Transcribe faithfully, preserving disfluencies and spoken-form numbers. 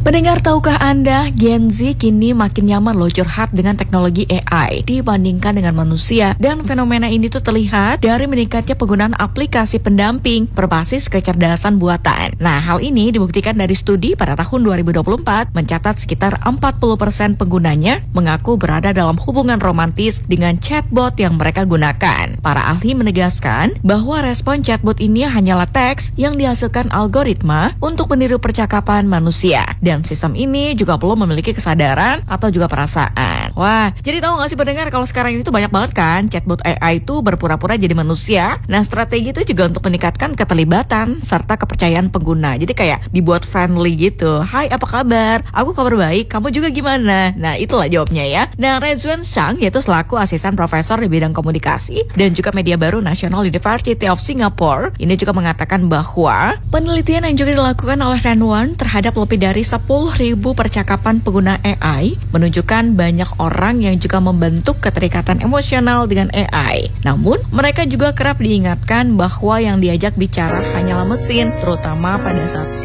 Pendengar, tahukah Anda, Gen Z kini makin nyaman loh curhat dengan teknologi A I dibandingkan dengan manusia. Dan fenomena ini tuh terlihat dari meningkatnya penggunaan aplikasi pendamping berbasis kecerdasan buatan. Nah, hal ini dibuktikan dari studi pada tahun dua ribu dua puluh empat mencatat sekitar empat puluh persen penggunanya mengaku berada dalam hubungan romantis dengan chatbot yang mereka gunakan. Para ahli menegaskan bahwa respon chatbot ini hanyalah teks yang dihasilkan algoritma untuk meniru percakapan manusia. Dan sistem ini juga belum memiliki kesadaran atau juga perasaan. Wah, jadi tahu nggak sih pendengar, kalau sekarang ini tuh banyak banget kan chatbot A I itu berpura-pura jadi manusia. Nah, strategi itu juga untuk meningkatkan keterlibatan serta kepercayaan pengguna. Jadi kayak dibuat friendly gitu. Hai, apa kabar? Aku kabar baik, kamu juga gimana? Nah, itulah jawabnya ya. Nah, Rezuan Chang yaitu selaku asisten profesor di bidang komunikasi dan juga media baru National University of Singapore, ini juga mengatakan bahwa penelitian yang juga dilakukan oleh Renwan terhadap lebih dari sepuluh ribu percakapan pengguna A I menunjukkan banyak orang yang juga membentuk keterikatan emosional dengan A I. Namun, mereka juga kerap diingatkan bahwa yang diajak bicara hanyalah mesin, terutama pada saat